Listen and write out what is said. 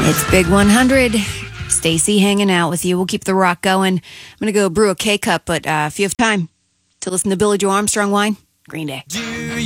It's Big 100. Stacy hanging out with you. We'll keep the rock going. I'm going to go brew a K-Cup, but if you have time to listen to Billy Joe Armstrong whine, Green Day.